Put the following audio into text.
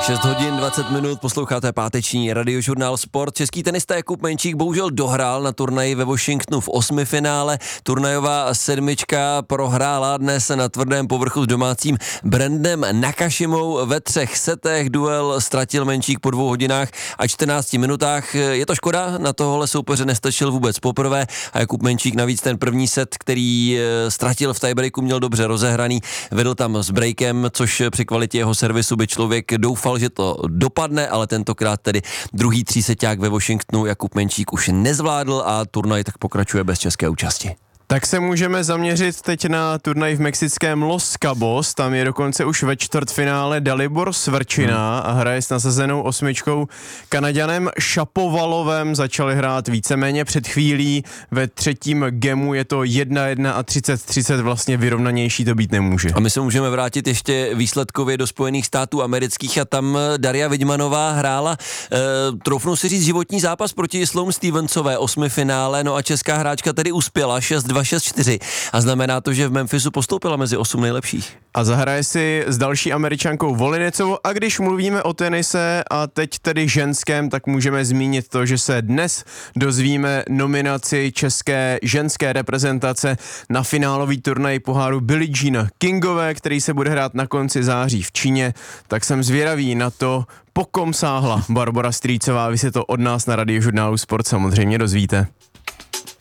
6 hodin 20 minut, posloucháte páteční radiožurnál Sport. Český tenista Jakub Menčík bohužel dohrál na turnaji ve Washingtonu v 8. finále. Turnajová sedmička prohrála dnes na tvrdém povrchu s domácím Brandem Nakashimou ve 3 setech. Duel ztratil Menčík po 2 hodinách a 14 minutách. Je to škoda, na tohle soupeře nestačil vůbec poprvé a Jakub Menčík navíc ten první set, který ztratil v tiebreaku, měl dobře rozehraný. Vedl tam s breakem, což při kvalitě jeho servisu by člověk doufal, že to dopadne, ale tentokrát tedy druhý tříseťák ve Washingtonu Jakub Menčík už nezvládl a turnaj tak pokračuje bez české účasti. Tak se můžeme zaměřit teď na turnaj v mexickém Los Cabos, tam je dokonce už ve čtvrtfinále Dalibor Svrčina a hraje s nasazenou 8 Kanaďanem Šapovalovem. Začali hrát víceméně před chvílí, ve třetím gemu je to 1-1 a 30-30, vlastně vyrovnanější to být nemůže. A my se můžeme vrátit ještě výsledkově do Spojených států amerických a tam Daria Vidmanová hrála, troufnu si říct, životní zápas proti Sloane Stevensové, 8. finále, no a česká hráčka tedy uspěla 6-2, 6-4 a znamená to, že v Memphisu postoupila mezi 8 nejlepších. A zahraje si s další Američankou Volinecovou a když mluvíme o tenise a teď tedy ženském, tak můžeme zmínit to, že se dnes dozvíme nominaci české ženské reprezentace na finálový turnaj poháru Billie Jean Kingové, který se bude hrát na konci září v Číně, tak jsem zvědavý na to, po kom sáhla Barbora Strýcová. Vy se to od nás na radiožurnálu Sport samozřejmě dozvíte.